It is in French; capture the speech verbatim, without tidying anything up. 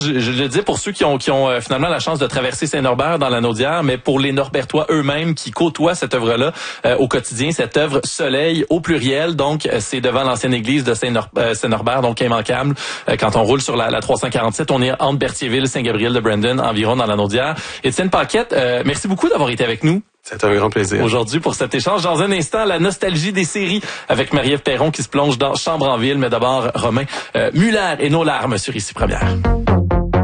Je, je le dis pour ceux qui ont qui ont euh, finalement la chance de traverser Saint-Norbert dans la Naudière, mais pour les Norbertois eux-mêmes qui côtoient cette œuvre-là euh, au quotidien, cette œuvre Soleil au pluriel, donc euh, c'est devant l'ancienne église de Saint-Nor- euh, Saint-Norbert, donc immanquable. Euh, quand on roule sur la, la trois cent quarante-sept, on est entre Berthierville, Saint-Gabriel de Brandon, environ dans la Naudière. Étienne Paquette, euh, merci beaucoup d'avoir été avec nous. C'est un grand plaisir. Aujourd'hui pour cet échange. Dans un instant, la nostalgie des séries avec Marie-Ève Perron qui se plonge dans Chambre en ville. Mais d'abord, Romain, euh, Muller et nos larmes sur Ici Première.